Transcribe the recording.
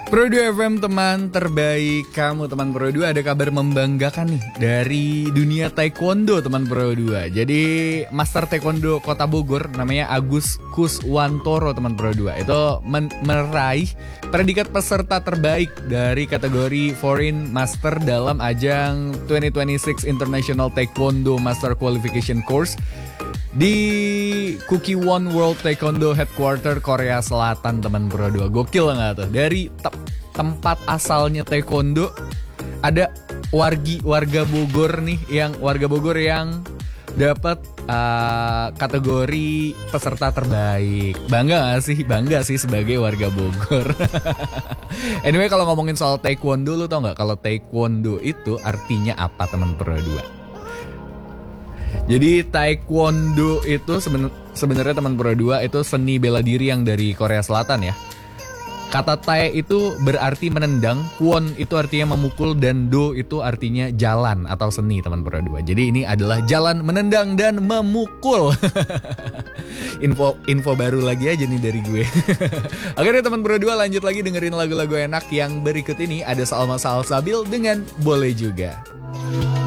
Pro 2 FM teman terbaik kamu teman Pro 2, ada kabar membanggakan nih dari dunia taekwondo teman Pro 2. Jadi Master Taekwondo Kota Bogor namanya Agus Kuswantoro teman Pro 2 itu meraih predikat peserta terbaik dari kategori Foreign Master dalam ajang 2026 International Taekwondo Master Qualification Course di Kukiwon World Taekwondo Headquarter Korea Selatan teman Pro 2. Gokil nggak tuh? Dari tempat asalnya taekwondo ada warga Bogor nih, warga Bogor yang dapat kategori peserta terbaik. Bangga gak sih? Bangga sih sebagai warga Bogor. Anyway, kalau ngomongin soal taekwondo, lu tau nggak kalau taekwondo itu artinya apa teman Pro 2? Jadi taekwondo itu sebenarnya teman Pro 2 itu seni bela diri yang dari Korea Selatan ya. Kata tae itu berarti menendang, kwon itu artinya memukul, dan do itu artinya jalan atau seni teman Pro 2. Jadi ini adalah jalan menendang dan memukul. Info baru lagi aja nih dari gue. Oke deh teman Pro 2, lanjut lagi dengerin lagu-lagu enak yang berikut ini. Ada Salma Salsabil dengan Boleh Juga.